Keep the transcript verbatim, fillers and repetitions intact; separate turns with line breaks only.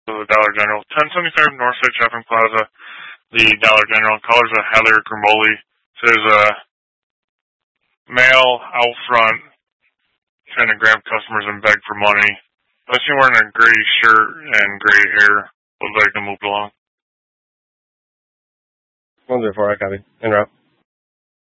the Dollar General, ten seventy-five Northside Shopping Plaza, the Dollar General. Colors of Heather Grimoli. There's a male out front trying to grab customers and beg for money. I see him wearing a gray shirt and gray hair. Looks like to move along.
one zero four, I copy. En route.